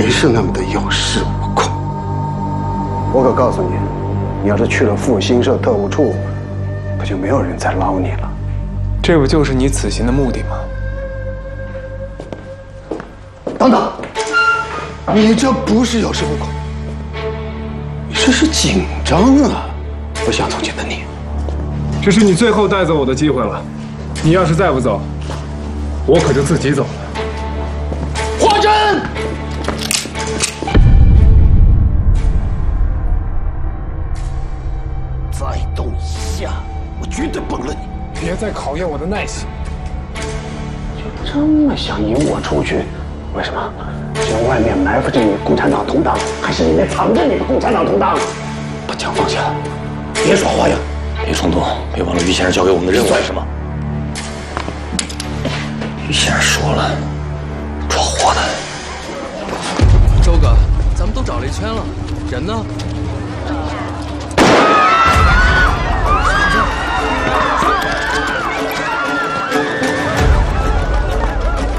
还是那么的有恃无恐。我可告诉你，你要是去了复兴社特务处，可就没有人再捞你了。 这不就是你此行的目的吗？ 等等，你这不是有恃无恐，你这是紧张啊！不像从前的你。 这是你最后带走我的机会了。你要是再不走，我可就自己走了。 华真，再动一下，我绝对崩了你！ 别再考验我的耐心。 就这么想引我出去？为什么？是外面埋伏着你共产党同党，还是里面藏着你的共产党同党？把枪放下，别耍花样， 别冲动，别忘了于先生交给我们的任务是什么。于先生说了，抓活的。 周哥，咱们都找了一圈了，人呢？